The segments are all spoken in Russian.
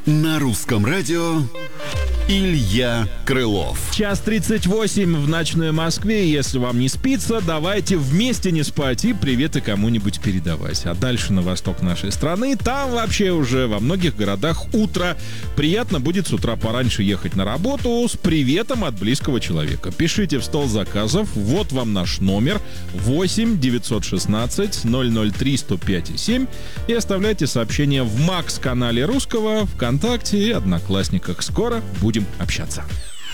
На русском радио Илья Крылов. 1:38 в ночной Москве. Если вам не спится, давайте вместе не спать и приветы кому-нибудь передавать. А дальше на восток нашей страны. Там вообще уже во многих городах утро. Приятно будет с утра пораньше ехать на работу с приветом от близкого человека. Пишите в стол заказов. Вот вам наш номер 8 916 003 105 7 и оставляйте сообщения в Макс-канале Русского, ВКонтакте и Одноклассниках. Скоро будем общаться.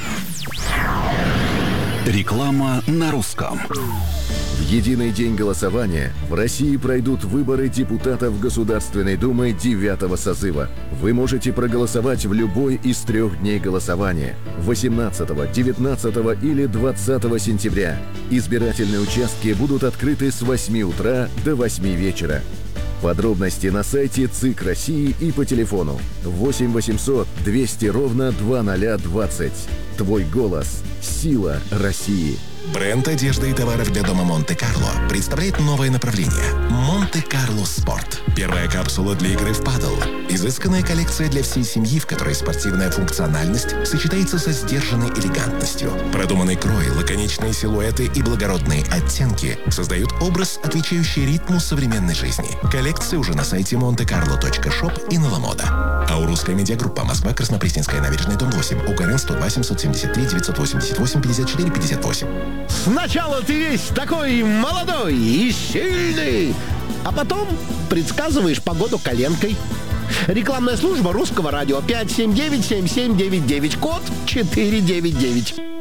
Реклама на русском. В единый день голосования в России пройдут выборы депутатов Государственной Думы 9-го созыва. Вы можете проголосовать в любой из 3 дней голосования – 18, 19 или 20 сентября. Избирательные участки будут открыты с 8 утра до 8 вечера. Подробности на сайте ЦИК России и по телефону 8 800 200 ровно 2020. Твой голос – сила России. Бренд одежды и товаров для дома Монте-Карло представляет новое направление – Монте-Карло Спорт. Первая капсула для игры в падл. Изысканная коллекция для всей семьи, в которой спортивная функциональность сочетается со сдержанной элегантностью. Продуманный крой, лаконичные силуэты и благородные оттенки создают образ, отвечающий ритму современной жизни. Коллекция уже на сайте montecarlo.shop и на Ламода. Аурусская медиагруппа. Москва, Краснопресненская набережная, дом 8. УКРН 102 773 988 54 58. Сначала ты весь такой молодой и сильный, а потом предсказываешь погоду коленкой. Рекламная служба Русского радио 579-7799, код 499.